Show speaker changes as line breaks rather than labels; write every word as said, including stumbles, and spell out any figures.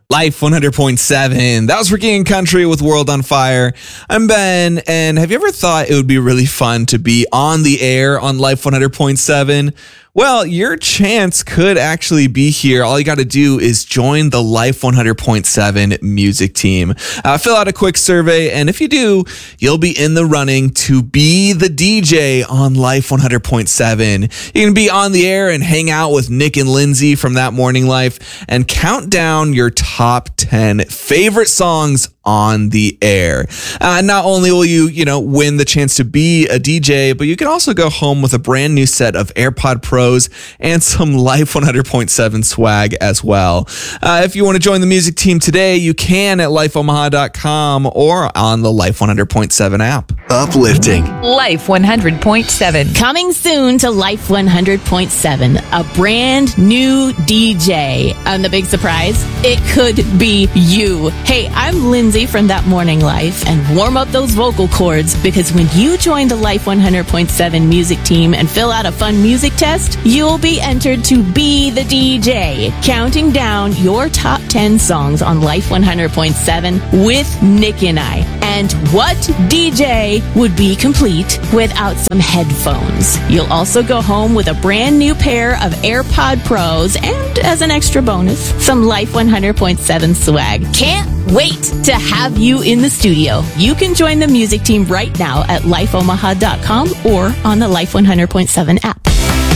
Life one hundred point seven. That was Ricky and Country with World on Fire. I'm Ben, and have you ever thought it would be really fun to be on the air on Life one hundred point seven? Well, your chance could actually be here. All you got to do is join the Life one hundred point seven music team. Uh, fill out a quick survey, and if you do, you'll be in the running to be the D J on Life one hundred point seven. You can be on the air and hang out with Nick and Lindsay from That Morning Life and count down your top ten favorite songs on the air. Uh, not only will you, you know, win the chance to be a D J, but you can also go home with a brand new set of AirPod Pros and some Life one hundred point seven swag as well. Uh, if you want to join the music team today, you can at life omaha dot com or on the Life one hundred point seven app.
Uplifting.
Life one hundred point seven.
Coming soon to Life one hundred point seven, a brand new D J. And the big surprise, it could be you. Hey, I'm Lindsay from That Morning Life, and warm up those vocal cords, because when you join the Life one hundred point seven music team and fill out a fun music test, you'll be entered to be the D J, counting down your top ten songs on Life one hundred point seven with Nick and I. And what D J would be complete without some headphones? You'll also go home with a brand new pair of AirPod Pros and, as an extra bonus, some Life one hundred point seven swag. Can't wait to have you in the studio. You can join the music team right now at life omaha dot com or on the Life one hundred point seven app.